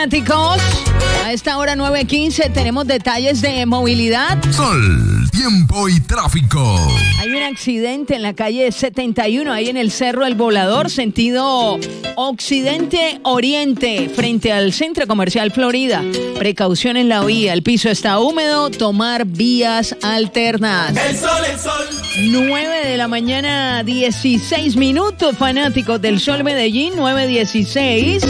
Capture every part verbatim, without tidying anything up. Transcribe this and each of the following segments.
fanáticos. A esta hora nueve quince tenemos detalles de movilidad. Sol, tiempo y tráfico. Hay un accidente en la calle setenta y uno, ahí en el Cerro El Volador, sentido occidente-oriente, frente al Centro Comercial Florida. Precaución en la vía, el piso está húmedo, tomar vías alternas. El sol, el sol. nueve de la mañana, dieciséis minutos, fanáticos del Sol Medellín, nueve dieciséis.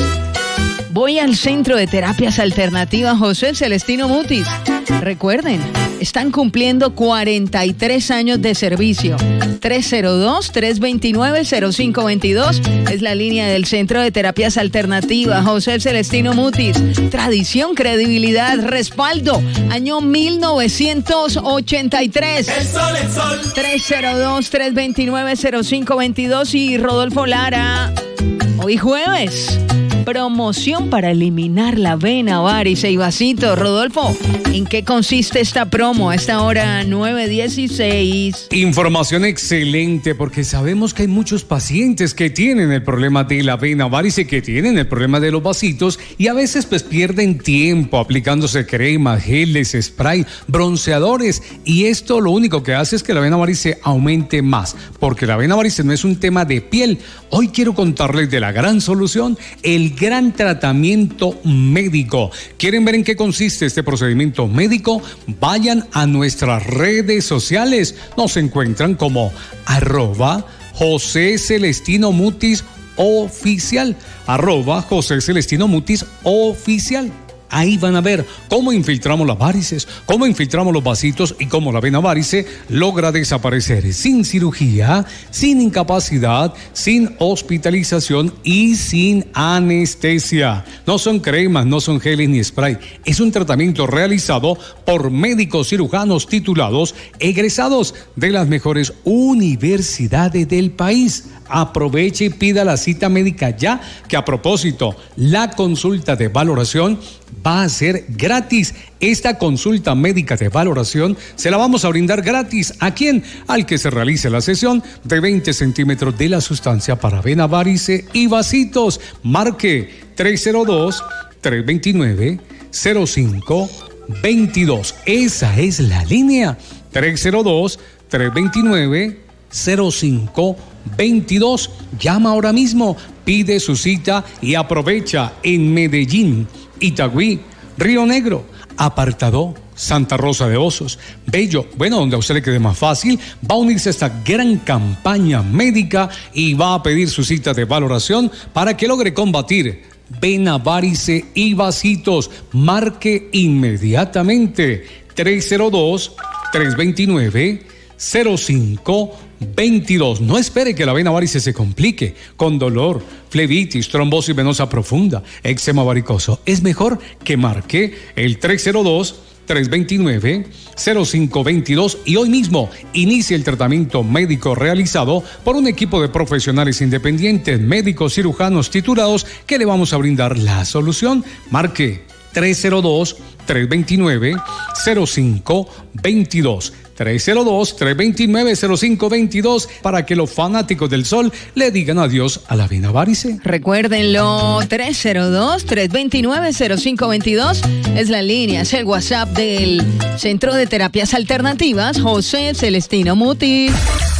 Voy al Centro de Terapias Alternativas José Celestino Mutis. Recuerden, están cumpliendo cuarenta y tres años de servicio. tres cero dos, tres dos nueve, cero cinco dos dos es la línea del Centro de Terapias Alternativas José Celestino Mutis. Tradición, credibilidad, respaldo. Año mil novecientos ochenta y tres. El sol, el sol. tres cero dos, tres dos nueve, cero cinco dos dos y Rodolfo Lara. Hoy jueves. Promoción para eliminar la vena, varice y vasito. Rodolfo, ¿en qué consiste esta promo a esta hora nueve dieciséis? Información excelente, porque sabemos que hay muchos pacientes que tienen el problema de la vena varice, que tienen el problema de los vasitos y a veces pues pierden tiempo aplicándose cremas, geles, spray, bronceadores, y esto lo único que hace es que la vena varice aumente más, porque la vena varice no es un tema de piel. Hoy quiero contarles de la gran solución, el gran tratamiento médico. ¿Quieren ver en qué consiste este procedimiento médico? Vayan a nuestras redes sociales. Nos encuentran como arroba José Celestino Mutis oficial, arroba José Celestino Mutis oficial. Ahí van a ver cómo infiltramos las varices, cómo infiltramos los vasitos y cómo la vena varice logra desaparecer sin cirugía, sin incapacidad, sin hospitalización y sin anestesia. No son cremas, no son geles ni spray. Es un tratamiento realizado por médicos cirujanos titulados, egresados de las mejores universidades del país. Aproveche y pida la cita médica ya, que a propósito, la consulta de valoración va a ser gratis. Esta consulta médica de valoración se la vamos a brindar gratis. ¿A quién? Al que se realice la sesión de veinte centímetros de la sustancia para vena varice y vasitos. Marque tres cero dos, tres dos nueve, cero cinco dos dos. Esa es la línea. tres cero dos, tres dos nueve, cero cinco veintidós. Llama ahora mismo, pide su cita y aprovecha en Medellín, Itagüí, Río Negro, Apartadó, Santa Rosa de Osos, Bello, bueno, donde a usted le quede más fácil, va a unirse a esta gran campaña médica y va a pedir su cita de valoración para que logre combatir vena varice y vasitos. Marque inmediatamente tres cero dos, tres dos nueve, cero cinco veintidós. No espere que la vena varice se complique con dolor, flebitis, trombosis venosa profunda, eczema varicoso. Es mejor que marque el tres cero dos, tres dos nueve, cero cinco dos dos y hoy mismo inicie el tratamiento médico realizado por un equipo de profesionales independientes, médicos cirujanos titulados, que le vamos a brindar la solución. Marque tres cero dos, tres dos nueve, cero cinco dos dos. tres cero dos, tres dos nueve, cero cinco dos dos para que los fanáticos del sol le digan adiós a la vena varice. Recuérdenlo, tres cero dos, tres dos nueve, cero cinco dos dos es la línea, es el WhatsApp del Centro de Terapias Alternativas José Celestino Mutis.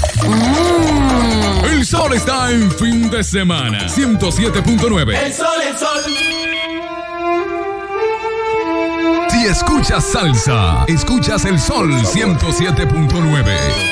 Mm. El sol está en fin de semana. ciento siete punto nueve. El sol, el sol. Si escuchas salsa, escuchas el sol ciento siete punto nueve.